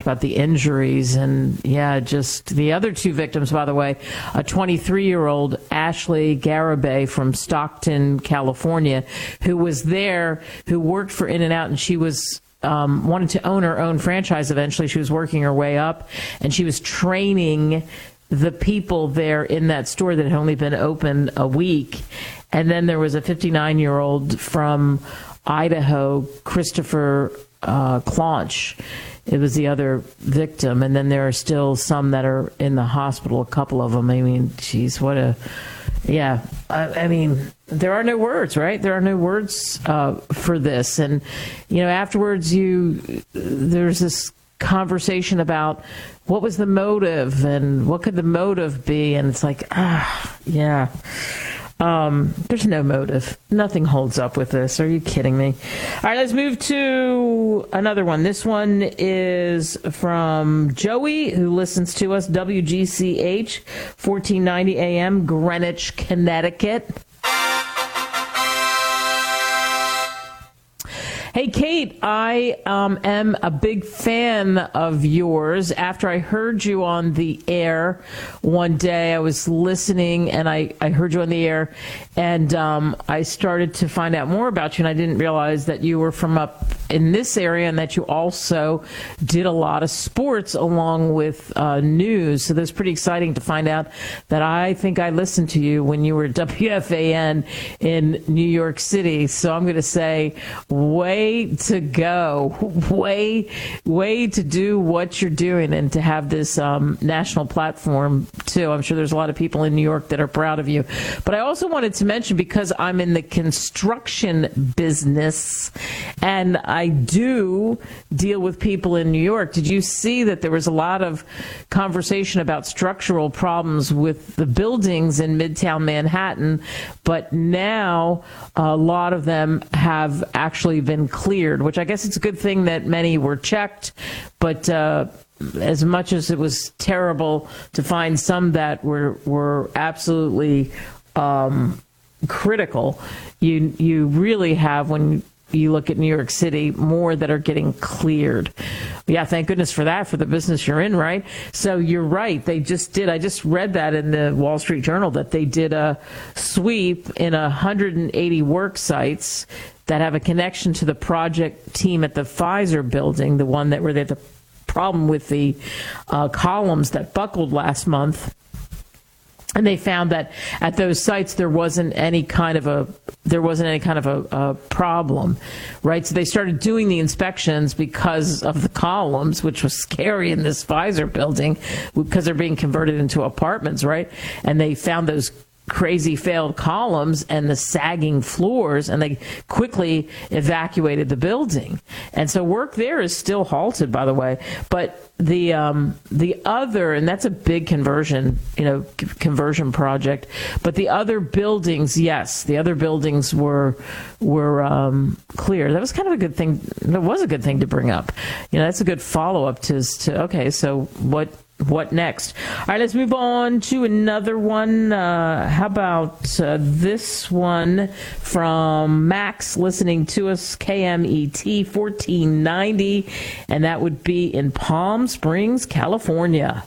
about the injuries. And yeah, just the other two victims, by the way, a 23-year-old Ashley Garibay from Stockton, California, who was there, who worked for In-N-Out, and she was wanted to own her own franchise eventually. She was working her way up, and she was training the people there in that store that had only been open a week. And then there was a 59-year-old from Idaho, Christopher Claunch. It was the other victim. And then there are still some that are in the hospital, a couple of them. I mean, geez, what a... Yeah, I mean, there are no words, right? There are no words for this. And, you know, afterwards, there's this conversation about what was the motive and what could the motive be. And it's like, yeah. There's no motive. Nothing holds up with this. Are you kidding me? All right, let's move to another one. This one is from Joey, who listens to us, WGCH, 1490 AM, Greenwich, Connecticut. Hey, Kate, I am a big fan of yours. After I heard you on the air one day, I was listening and I heard you on the air, and I started to find out more about you, and I didn't realize that you were from up in this area and that you also did a lot of sports along with news. So that's pretty exciting to find out that I think I listened to you when you were at WFAN in New York City. So I'm going to say, way to go, way to do what you're doing and to have this national platform too. I'm sure there's a lot of people in New York that are proud of you. But I also wanted to mention, because I'm in the construction business and I do deal with people in New York, did you see that there was a lot of conversation about structural problems with the buildings in Midtown Manhattan, but now a lot of them have actually been cleared, which I guess it's a good thing that many were checked, but as much as it was terrible to find some that were absolutely critical, you really have, when you look at New York City, more that are getting cleared. Yeah, thank goodness for that, for the business you're in, right? So you're right. They just did. I just read that in the Wall Street Journal that they did a sweep in 180 work sites that have a connection to the project team at the Pfizer building, the one that where they had the problem with the columns that buckled last month. And they found that at those sites there wasn't any kind of a problem, right? So they started doing the inspections because of the columns, which was scary in this Pfizer building because they're being converted into apartments, right? And they found those crazy failed columns and the sagging floors, and they quickly evacuated the building. And so work there is still halted, by the way. But the other, and that's a big conversion project. But the other buildings, yes, the other buildings were clear. That was kind of a good thing. It was a good thing to bring up. That's a good follow up to okay, so what next? All right, let's move on to another one. How about this one from Max, listening to us, KMET 1490, and that would be in Palm Springs, California.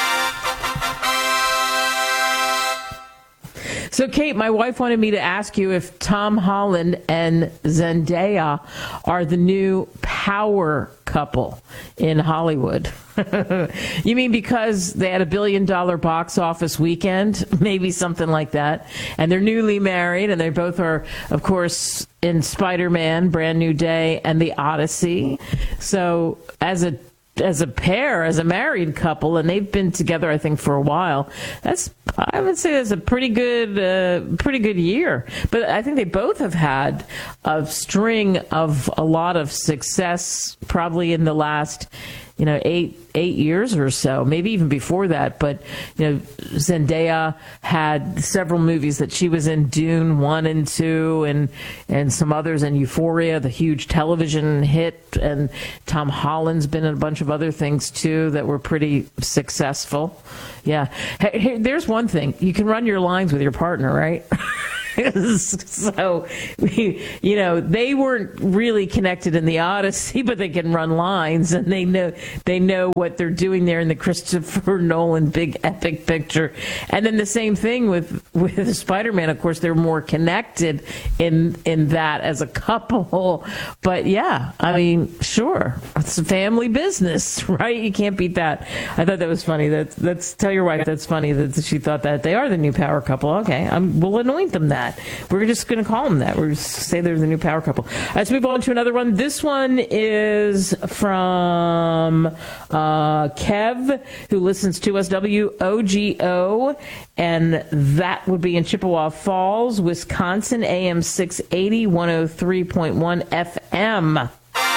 So, Kate, my wife wanted me to ask you if Tom Holland and Zendaya are the new power couple in Hollywood. You mean because they had $1 billion box office weekend? Maybe something like that. And they're newly married, and they both are, of course, in Spider-Man, Brand New Day, and The Odyssey. So as a pair, as a married couple, and they've been together, I think, for a while, I would say that's a pretty good year. But I think they both have had a string of a lot of success, probably in the last, 8 years or so, maybe even before that. But, Zendaya had several movies that she was in, Dune 1 and 2, and some others, and Euphoria, the huge television hit. And Tom Holland's been in a bunch of other things, too, that were pretty successful. Yeah. Hey, there's one thing. You can run your lines with your partner, right? So, they weren't really connected in the Odyssey, but they can run lines, and they know what they're doing there in the Christopher Nolan big epic picture. And then the same thing with Spider-Man. Of course, they're more connected in that as a couple. But yeah, I mean, sure, it's a family business, right? You can't beat that. I thought that was funny. That's tell your wife that's funny that she thought that they are the new power couple. Okay, we'll anoint them that. We're just going to call them that. We're just say they're the new power couple. Let's move on to another one. This one is from Kev, who listens to us, WOGO, and that would be in Chippewa Falls, Wisconsin, AM 680, 103.1 FM.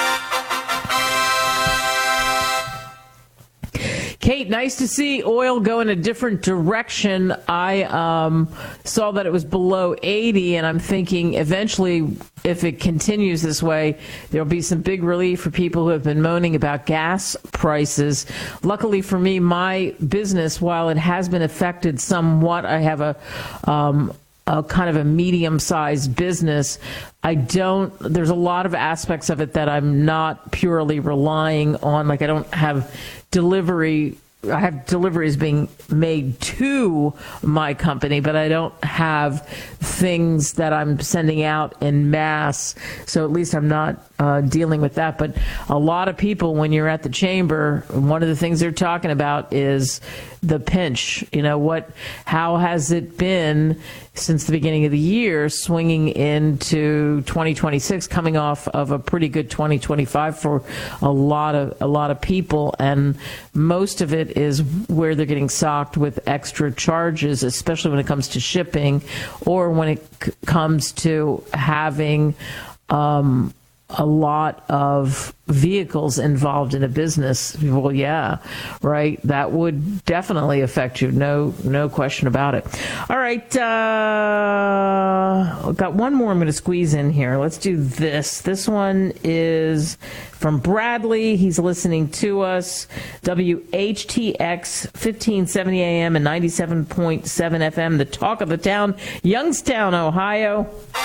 Kate, nice to see oil go in a different direction. I saw that it was below 80, and I'm thinking eventually, if it continues this way, there'll be some big relief for people who have been moaning about gas prices. Luckily for me, my business, while it has been affected somewhat, I have a kind of a medium-sized business. There's a lot of aspects of it that I'm not purely relying on. Like, I don't have delivery. I have deliveries being made to my company, but I don't have things that I'm sending out in mass. So at least I'm not dealing with that. But a lot of people, when you're at the chamber, one of the things they're talking about is the pinch. How has it been since the beginning of the year, swinging into 2026, coming off of a pretty good 2025 for a lot of people, and most of it is where they're getting socked with extra charges, especially when it comes to shipping, or when it comes to having a lot of vehicles involved in a business. Well, yeah, right. That would definitely affect you. No question about it. All right. I've got one more I'm going to squeeze in here. Let's do this. This one is from Bradley. He's listening to us. WHTX 1570 AM and 97.7 FM, the talk of the town, Youngstown, Ohio.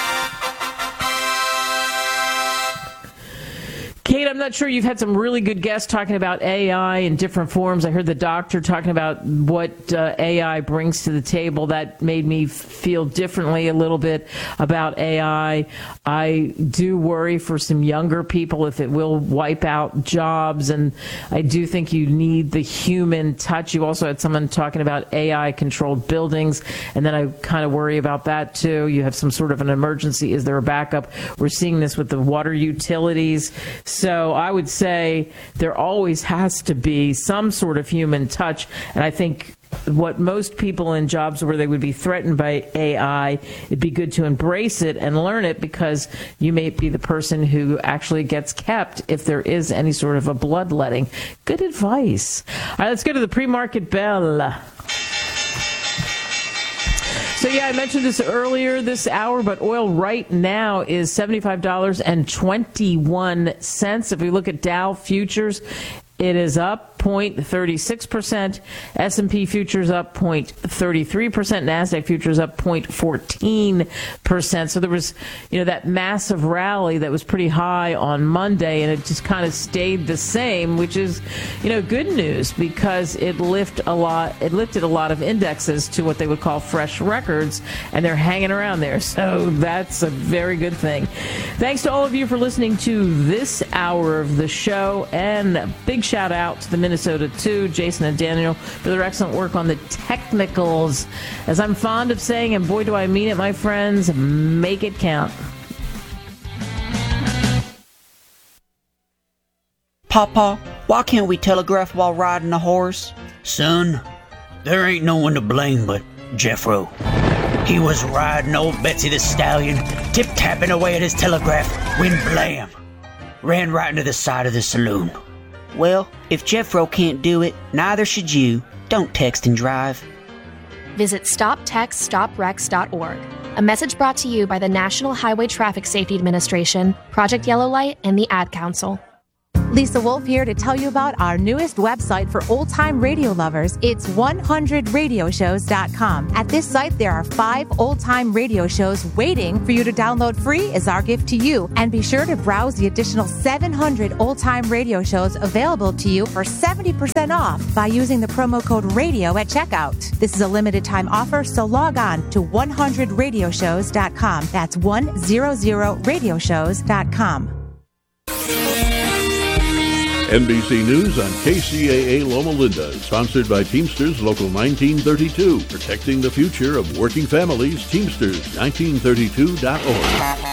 Kate, I'm not sure. You've had some really good guests talking about AI in different forms. I heard the doctor talking about what AI brings to the table. That made me feel differently a little bit about AI. I do worry for some younger people if it will wipe out jobs, and I do think you need the human touch. You also had someone talking about AI-controlled buildings, and then I kind of worry about that too. You have some sort of an emergency. Is there a backup? We're seeing this with the water utilities. So I would say there always has to be some sort of human touch. And I think what most people in jobs where they would be threatened by AI, it'd be good to embrace it and learn it, because you may be the person who actually gets kept if there is any sort of a bloodletting. Good advice. All right, let's go to the pre-market bell. So, yeah, I mentioned this earlier this hour, but oil right now is $75.21. If we look at Dow futures, it is up 0.36%. S&P futures up 0.33%. NASDAQ futures up 0.14%. So there was, that massive rally that was pretty high on Monday, and it just kind of stayed the same, which is, good news, because it lifted a lot of indexes to what they would call fresh records, and they're hanging around there. So that's a very good thing. Thanks to all of you for listening to this hour of the show, and a big shout out to the Minnesota 2, Jason and Daniel, for their excellent work on the technicals. As I'm fond of saying, and boy do I mean it, my friends, make it count. Papa, why can't we telegraph while riding a horse? Son, there ain't no one to blame but Jeffro. He was riding old Betsy the Stallion, tip-tapping away at his telegraph, when blam! Ran right into the side of the saloon. Well, if Jeffro can't do it, neither should you. Don't text and drive. Visit StopTextStopWrecks.org. A message brought to you by the National Highway Traffic Safety Administration, Project Yellow Light, and the Ad Council. Lisa Wolf here to tell you about our newest website for old-time radio lovers. It's 100radioshows.com. At this site, there are 5 old-time radio shows waiting for you to download free as our gift to you. And be sure to browse the additional 700 old-time radio shows available to you for 70% off by using the promo code RADIO at checkout. This is a limited-time offer, so log on to 100radioshows.com. That's 100radioshows.com. NBC News on KCAA Loma Linda, sponsored by Teamsters Local 1932, protecting the future of working families. Teamsters1932.org.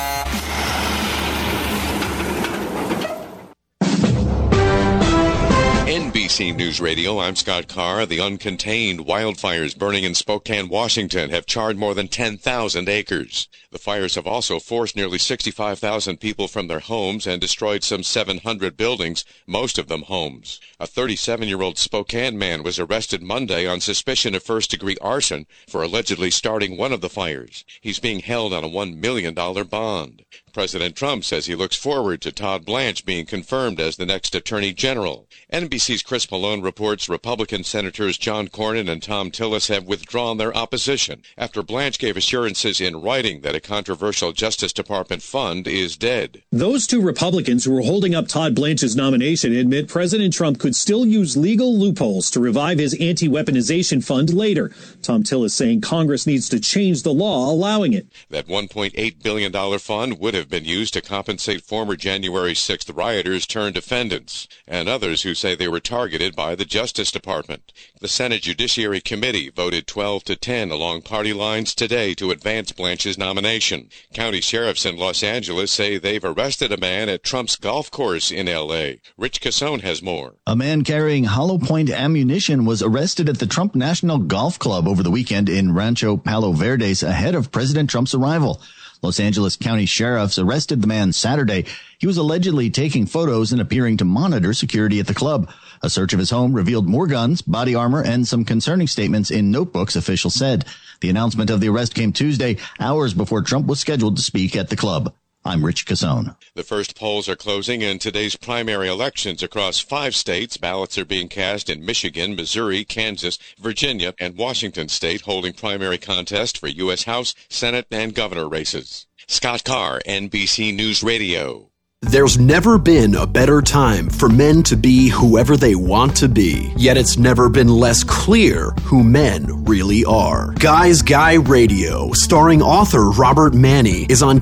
NBC News Radio, I'm Scott Carr. The uncontained wildfires burning in Spokane, Washington have charred more than 10,000 acres. The fires have also forced nearly 65,000 people from their homes and destroyed some 700 buildings, most of them homes. A 37-year-old Spokane man was arrested Monday on suspicion of first-degree arson for allegedly starting one of the fires. He's being held on a $1 million bond. President Trump says he looks forward to Todd Blanche being confirmed as the next Attorney General. NBC's Chris Malone reports Republican Senators John Cornyn and Thom Tillis have withdrawn their opposition after Blanche gave assurances in writing that a controversial Justice Department fund is dead. Those two Republicans who were holding up Todd Blanche's nomination admit President Trump could still use legal loopholes to revive his anti-weaponization fund later. Thom Tillis saying Congress needs to change the law allowing it. That $1.8 billion fund would have been used to compensate former January 6th rioters turned defendants and others who say they were targeted by the Justice Department. The Senate Judiciary Committee voted 12-10 along party lines today to advance Blanche's nomination. County sheriffs in Los Angeles say they've arrested a man at Trump's golf course in L.A. Rich Cassone has more. A man carrying hollow point ammunition was arrested at the Trump National Golf Club over the weekend in Rancho Palo Verdes ahead of President Trump's arrival. Los Angeles County sheriffs arrested the man Saturday. He was allegedly taking photos and appearing to monitor security at the club. A search of his home revealed more guns, body armor, and some concerning statements in notebooks, officials said. The announcement of the arrest came Tuesday, hours before Trump was scheduled to speak at the club. I'm Rich Cassone. The first polls are closing in today's primary elections across 5 states. Ballots are being cast in Michigan, Missouri, Kansas, Virginia, and Washington state, holding primary contest for U.S. House, Senate, and governor races. Scott Carr, NBC News Radio. There's never been a better time for men to be whoever they want to be, yet it's never been less clear who men really are. Guys Guy Radio, starring author Robert Manni, is on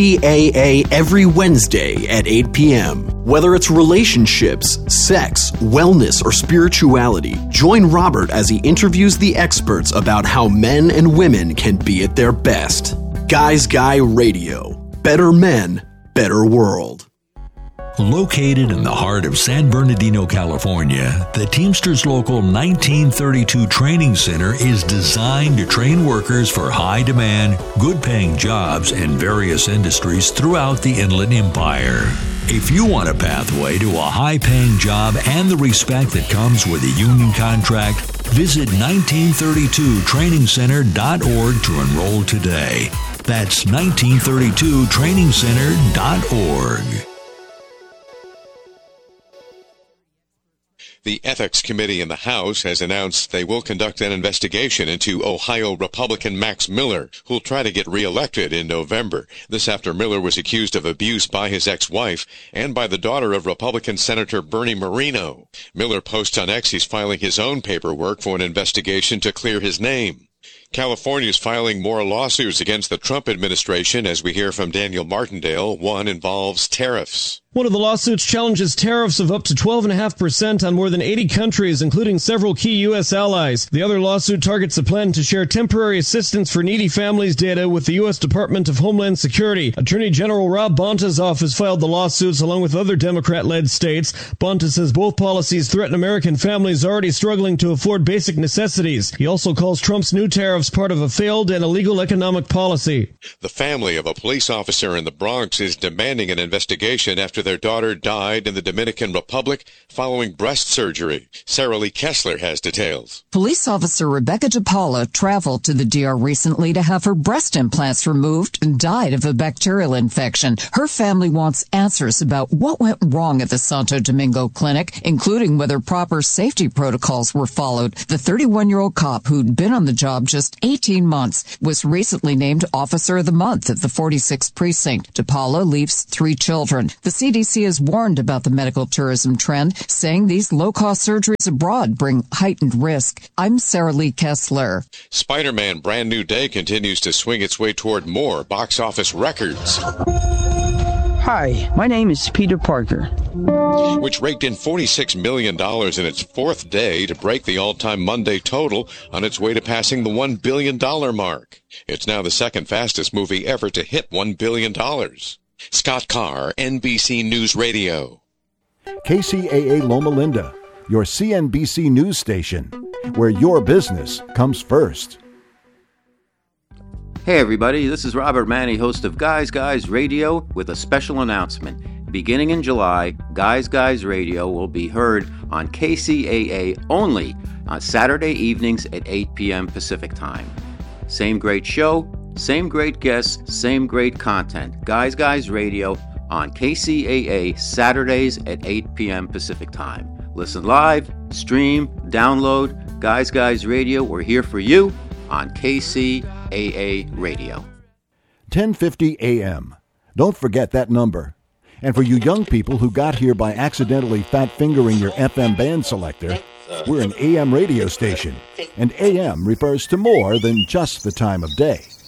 KCAA every Wednesday at 8 p.m. Whether it's relationships, sex, wellness, or spirituality, join Robert as he interviews the experts about how men and women can be at their best. Guys Guy Radio. Better men, better world. Located in the heart of San Bernardino, California, the Teamsters Local 1932 Training Center is designed to train workers for high-demand, good-paying jobs in various industries throughout the Inland Empire. If you want a pathway to a high-paying job and the respect that comes with a union contract, visit 1932trainingcenter.org to enroll today. That's 1932trainingcenter.org. The Ethics Committee in the House has announced they will conduct an investigation into Ohio Republican Max Miller, who'll try to get reelected in November. This after Miller was accused of abuse by his ex-wife and by the daughter of Republican Senator Bernie Moreno. Miller posts on X he's filing his own paperwork for an investigation to clear his name. California is filing more lawsuits against the Trump administration, as we hear from Daniel Martindale. One involves tariffs. One of the lawsuits challenges tariffs of up to 12.5% on more than 80 countries, including several key U.S. allies. The other lawsuit targets a plan to share temporary assistance for needy families data with the U.S. Department of Homeland Security. Attorney General Rob Bonta's office filed the lawsuits along with other Democrat-led states. Bonta says both policies threaten American families already struggling to afford basic necessities. He also calls Trump's new tariffs part of a failed and illegal economic policy. The family of a police officer in the Bronx is demanding an investigation after after their daughter died in the Dominican Republic following breast surgery. Sarah Lee Kessler has details. Police officer Rebecca DePaula traveled to the DR recently to have her breast implants removed and died of a bacterial infection. Her family wants answers about what went wrong at the Santo Domingo clinic, including whether proper safety protocols were followed. The 31-year-old cop who'd been on the job just 18 months was recently named Officer of the Month at the 46th Precinct. DePaula leaves 3 children. The CDC has warned about the medical tourism trend, saying these low-cost surgeries abroad bring heightened risk. I'm Sarah Lee Kessler. Spider-Man Brand New Day continues to swing its way toward more box office records. Hi, my name is Peter Parker. Which raked in $46 million in its 4th day to break the all-time Monday total on its way to passing the $1 billion mark. It's now the second fastest movie ever to hit $1 billion. Scott Carr, NBC News Radio. KCAA Loma Linda, your CNBC news station, where your business comes first. Hey everybody, this is Robert Manny, host of Guys Radio, with a special announcement. Beginning in July, Guys Radio will be heard on KCAA only on Saturday evenings at 8 p.m. Pacific Time. Same great show, same great guests, same great content. Guys Radio on KCAA Saturdays at 8 p.m. Pacific Time. Listen live, stream, download. Guys Radio, we're here for you on KCAA Radio. 1050 AM. Don't forget that number. And for you young people who got here by accidentally fat-fingering your FM band selector, we're an AM radio station. And AM refers to more than just the time of day.